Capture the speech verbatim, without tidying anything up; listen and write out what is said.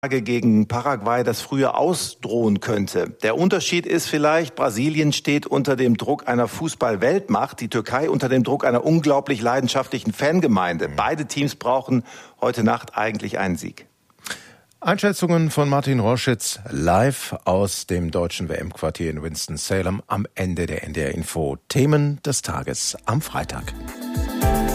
Gegen Paraguay das frühe Ausdrohen könnte. Der Unterschied ist vielleicht, Brasilien steht unter dem Druck einer Fußball-Weltmacht, die Türkei unter dem Druck einer unglaublich leidenschaftlichen Fangemeinde. Beide Teams brauchen heute Nacht eigentlich einen Sieg. Einschätzungen von Martin Roschitz live aus dem deutschen W M-Quartier in Winston-Salem am Ende der N D R Info. Themen des Tages am Freitag.